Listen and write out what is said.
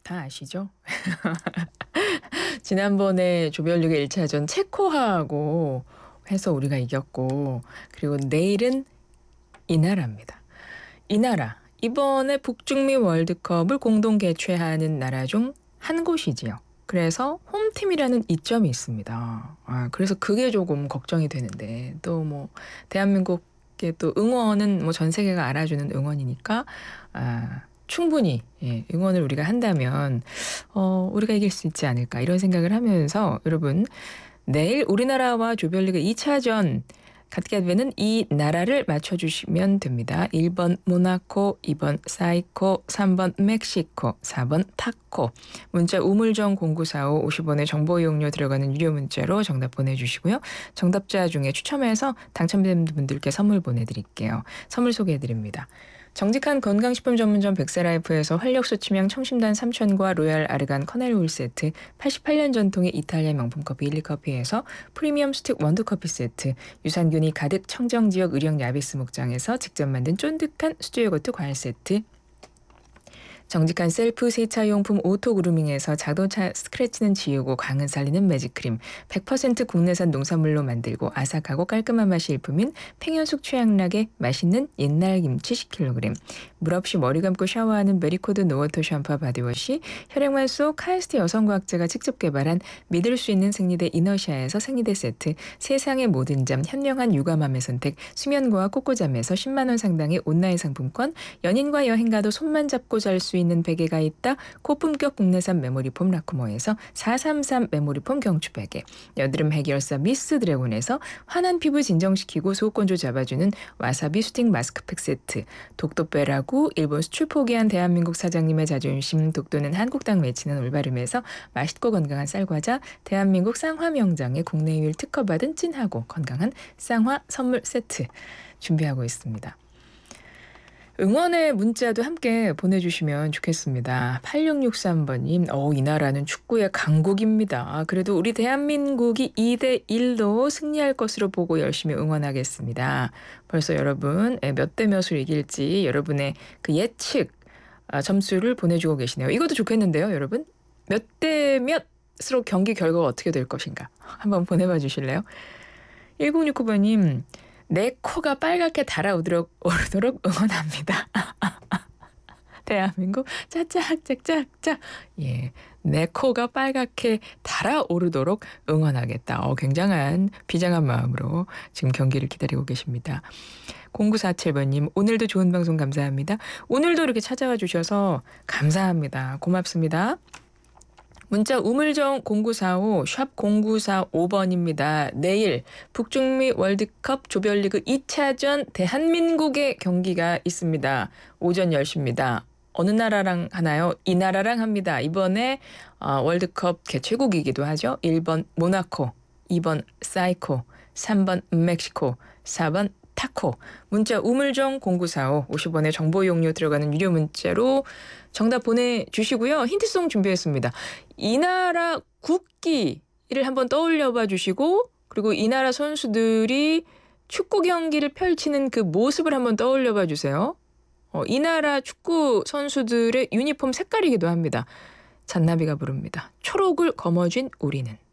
다 아시죠? 지난번에 조별리그 1차전 체코하고 해서 우리가 이겼고, 그리고 내일은 이 나라입니다. 이 나라, 이번에 북중미 월드컵을 공동 개최하는 나라 중 한 곳이지요. 그래서 홈팀이라는 이점이 있습니다. 그래서 그게 조금 걱정이 되는데, 또 뭐 대한민국의 또 응원은 뭐 전 세계가 알아주는 응원이니까 충분히 응원을 우리가 한다면 우리가 이길 수 있지 않을까 이런 생각을 하면서, 여러분, 내일 우리나라와 조별리그 2차전 갖게 되는 이 나라를 맞춰주시면 됩니다. 1번 모나코, 2번 사이코, 3번 멕시코, 4번 타코. 문자 우물정 0945 50원의 정보 이용료 들어가는 유료 문자로 정답 보내주시고요. 정답자 중에 추첨해서 당첨된 분들께 선물 보내드릴게요. 선물 소개해드립니다. 정직한 건강식품 전문점 백세라이프에서 활력소 치명 청심단 삼천과 로얄 아르간 커넬 세트, 88년 전통의 이탈리아 명품 커피 일리커피에서 프리미엄 스틱 원두커피 세트, 유산균이 가득 청정지역 의령 야비스 목장에서 직접 만든 쫀득한 수제요거트 과일 세트, 정직한 셀프 세차용품 오토그루밍에서 자동차 스크래치는 지우고 광은 살리는 매직크림, 100% 국내산 농산물로 만들고 아삭하고 깔끔한 맛이 일품인 팽현숙 최양락의 맛있는 옛날 김치 10kg, 물 없이 머리 감고 샤워하는 메리코드 노워터 샴푸 바디워시, 혈액만 속 카이스트 여성과학자가 직접 개발한 믿을 수 있는 생리대 이너시아에서 생리대 세트, 세상의 모든 잠 현명한 육아맘의 선택 수면고와 꼬꼬잠에서 10만 원 상당의 온라인 상품권, 연인과 여행 가도 손만 잡고 잘 수 있는 베개가 있다 고품격 국내산 메모리폼 라쿠모에서 433 메모리폼 경추 베개, 여드름 해결사 미스 드래곤에서 환한 피부 진정시키고 소곤조 잡아주는 와사비 수딩 마스크팩 세트, 독도 빼라고 일본 수출 포기한 대한민국 사장님의 자존심 독도는 한국 땅 맺히는 올바름에서 맛있고 건강한 쌀과자, 대한민국 쌍화 명장의 국내 유일 특허받은 찐하고 건강한 쌍화 선물 세트 준비하고 있습니다. 응원의 문자도 함께 보내주시면 좋겠습니다. 8663번님, 이 나라는 축구의 강국입니다. 그래도 우리 대한민국이 2대1로 승리할 것으로 보고 열심히 응원하겠습니다. 벌써 여러분 몇 대 몇으로 이길지 여러분의 그 예측 점수를 보내주고 계시네요. 이것도 좋겠는데요, 여러분. 몇 대 몇으로 경기 결과가 어떻게 될 것인가 한번 보내봐 주실래요? 1069번님, 내 코가 빨갛게 달아오르도록 응원합니다. 대한민국 짝짝짝짝짝. 예, 내 코가 빨갛게 달아오르도록 응원하겠다. 굉장한 비장한 마음으로 지금 경기를 기다리고 계십니다. 0947번님, 오늘도 좋은 방송 감사합니다. 오늘도 이렇게 찾아와 주셔서 감사합니다. 고맙습니다. 문자 우물정 0945 샵 0945번입니다. 내일 북중미 월드컵 조별리그 2차전 대한민국의 경기가 있습니다. 오전 10시입니다. 어느 나라랑 하나요? 이 나라랑 합니다. 이번에 월드컵 개최국이기도 하죠. 1번 모나코, 2번 사이코, 3번 멕시코, 4번 타코. 문자 우물정 0945 50원의 정보 이용료 들어가는 유료 문자로 정답 보내주시고요. 힌트송 준비했습니다. 이 나라 국기를 한번 떠올려봐 주시고, 그리고 이 나라 선수들이 축구 경기를 펼치는 그 모습을 한번 떠올려봐 주세요. 이 나라 축구 선수들의 유니폼 색깔이기도 합니다. 잔나비가 부릅니다. 초록을 거머쥔 우리는.